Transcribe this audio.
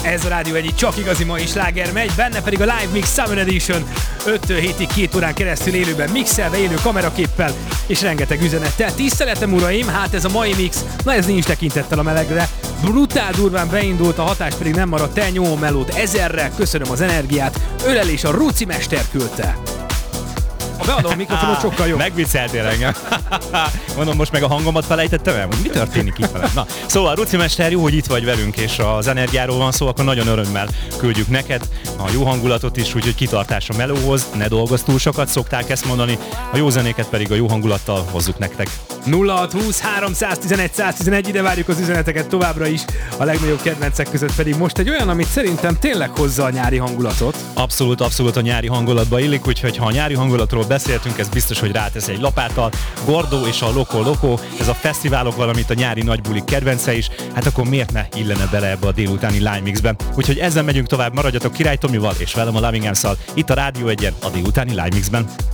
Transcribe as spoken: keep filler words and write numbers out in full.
Ez a Rádió egy csak igazi mai sláger megy, benne pedig a Live Mix Summer Edition öttől hétig két órán keresztül élőben mixelve, élő kameraképpel és rengeteg üzenettel. Tiszteletem uraim, hát ez a mai mix, na ez nincs tekintettel a melegre. Brutál durván beindult, a hatás pedig nem maradt el, nyomom melót ezerrel, köszönöm az energiát, ölelés a Ruci mester küldte. A beadó mikrofonot sokkal jobb. Megvicceltél engem. Mondom, most meg a hangomat felejtettem el? Mi történik itt velem? Na, szóval Ruci mester, jó, hogy itt vagy velünk, és az energiáról van szó, akkor nagyon örömmel küldjük neked a jó hangulatot is, úgyhogy kitartás a melóhoz, ne dolgozz túl sokat, szokták ezt mondani, a jó zenéket pedig a jó hangulattal hozzuk nektek. nulla hat húsz háromszáztizenegy száztizenegy, ide várjuk az üzeneteket továbbra is, a legnagyobb kedvencek között pedig most egy olyan, amit szerintem tényleg hozza a nyári hangulatot. Abszolút, abszolút a nyári hangulatba illik, úgyhogy ha a nyári hangulatról beszéltünk, ez biztos, hogy rátesz egy lapáttal. Gordo és a Loco Loco, ez a fesztiválok, valamint a nyári nagybulik kedvence is, hát akkor miért ne illene bele ebbe a délutáni Live Mixbe. Úgyhogy ezzel megyünk tovább, maradjatok Király Tomival és velem a Loving Arms-szal itt a Rádió egyen a délutáni Live Mixben.